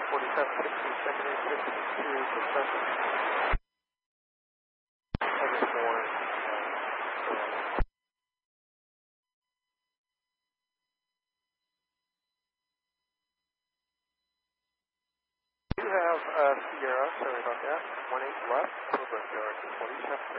4760, secondary 52%. I just warned. You have Sierra, sorry about that, 18 left, Cobra Yard 47.